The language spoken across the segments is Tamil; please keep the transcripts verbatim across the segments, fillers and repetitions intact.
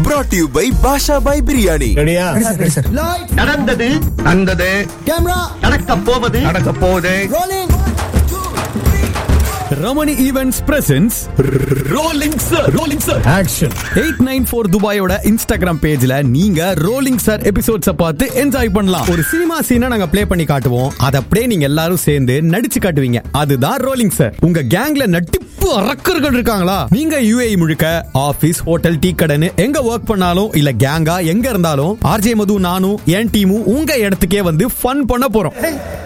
brought to you by Basha by Biryani. ரெடியா? நடந்தது நடந்தது கேமரா நடக்க போவது நடக்க போகுது. Rolling. Ramani events presence rolling sir rolling sir action. Eight nine four துபாயோட Instagram பேஜ்ல நீங்க ரோலிங் சார் எபிசோட்ஸ பார்த்து என்ஜாய் பண்ணலாம். ஒரு சினிமா சீனை நாங்க ப்ளே பண்ணி காட்டுவோம், அதை அப்படியே நீங்க எல்லாரும் சேர்ந்து நடிச்சு காட்டுவீங்க. அதுதான் ரோலிங் சார். உங்க கேங்ல நட்டிப்பு அரக்கர்கள் இருக்காங்களா? நீங்க யுஏஇ முழுக்க ஆபீஸ், ஹோட்டல், டீ கடைன்னு எங்க ஒர்க் பண்ணாலும் இல்ல கேங்கா எங்க இருந்தாலும் ஆர்ஜே மது, நானும் என் டீமும் உங்க இடத்துக்கே வந்து ஃபன் பண்ண போறோம்.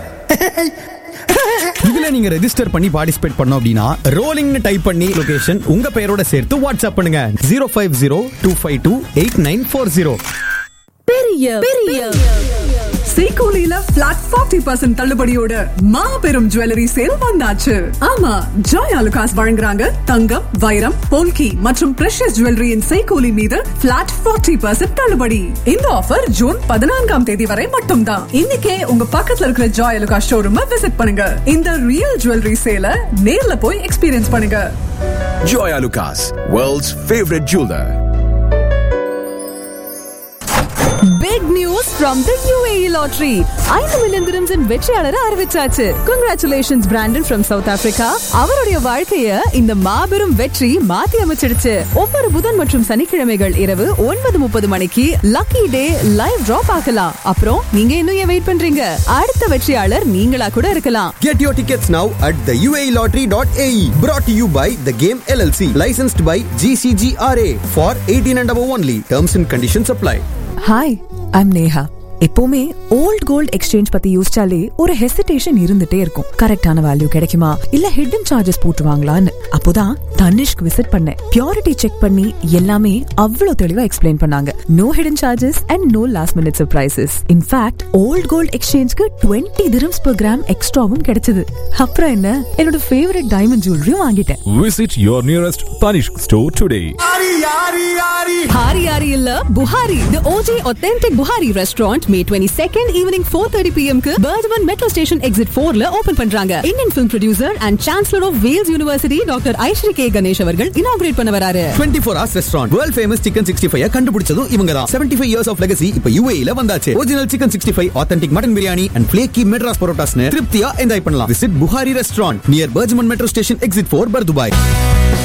இதுல நீங்க ரெஜிஸ்டர் பண்ணி பார்ட்டிசிபேட் பண்ணோம் அப்படின்னா ரோலிங்னு டைப் பண்ணி லொகேஷன் உங்க பெயரோட சேர்த்து வாட்ஸ்அப் பண்ணுங்க zero five zero two five two eight nine four zero. பெரிய பெரிய சீகோலில பிளாட் ஃபார்ட்டி பர்சன்ட் தள்ளுபடியோட மாபெரும் ஜுவல்லரி சேல் வந்தாச்சு. ஆமா, ஜாய் ஆலுகாஸ் வழங்குறாங்க தங்கம், வைரம், போல்கி மற்றும் பிரஷஸ் ஜுவல்லரியின் சீகோலி மீது பிளாட் ஃபார்ட்டி பர்சன்ட் தள்ளுபடி. இந்த ஆஃபர் ஜூன் பதினான்காம் தேதி வரை மட்டும்தான். இன்னைக்கே உங்க பக்கத்துல இருக்கிற ஜாய் ஆலுகாஸ் ஷோரூம் விசிட் பண்ணுங்க. இந்த ரியல் ஜுவல்லரி சேல நேர்ல போய் எக்ஸ்பீரியன்ஸ் பண்ணுங்க. Joy Alucas, world's favorite jeweler. Big news from the U A E lottery. five million dirhams in வெற்றியாளரை அறிவிச்சாச்சு. Congratulations Brandon from South Africa. அவருடைய வாழ்க்கைய இந்த மாபெரும் வெற்றி மாத்தி அமைச்சிடுச்சு. ஒவ்வொரு புதன் மற்றும் சனிக்கிழமைகள் இரவு ஒன்பது முப்பது மணிக்கு லக்கி டே லைவ் டிரா பார்க்கலாம். அப்புறம் நீங்க இன்னும் ஏன் வெயிட் பண்றீங்க? அடுத்த வெற்றியாளர் நீங்களா கூட இருக்கலாம். Get your tickets now at the U A E lottery dot A E. Brought to you by The Game L L C. Licensed by G C G R A. For eighteen and above only. Terms and conditions apply. Hi, I'm Neha. எப்பவுமே ஓல்ட் கோல்ட் எக்ஸ்சேஞ்ச் பத்தி யோசிச்சாலே ஒரு ஹெசிடேஷன் இருந்துட்டே இருக்கும். கரெக்டான வேல்யூ கிடைக்குமா இல்ல ஹிடன் சார்ஜஸ் போட்டுருவாங்களான்னு. அப்போதான் தனிஷ்க் விசிட் பண்ணேன். பியூரிட்டி செக் பண்ணி எல்லாமே அவ்வளவு தெளிவா எக்ஸ்பிளைன் பண்ணாங்க. No hidden charges and no last minute surprises. In fact volt gold எக்ஸ்சேஞ்ச்க்கு twenty dirhams per gram எக்ஸ்ட்ராவும் கிடைச்சது. அப்புறம் என்ன, என்னோட ஃபேவரட் டைமண்ட் ஜுவல்லரியும் வாங்கிட்டேன். Visit your nearest Tanishq store today. Harry Harry இல்ல Buhari. The O J Authentic Buhari Restaurant May twenty-second evening four thirty p m க்கு Bergman Metro Station Exit four ல ஓபன் பண்றாங்க. Indian film producer and Chancellor of Wales University Doctor Aishri K Ganesh அவர்கள் inaugurate பண்ண வராரு. twenty-four hours restaurant. World famous chicken sixty-five கண்டுபிடிச்சதும் இவங்க தான். seventy-five years of legacy இப்ப U A E ல வந்தாச்சு. Original chicken sixty-five, authentic mutton biryani and flaky Madras parotas னு திருப்தியா என்ஜாய் பண்ணலாம். Visit Buhari Restaurant near Bergman Metro Station Exit four, Bar Dubai.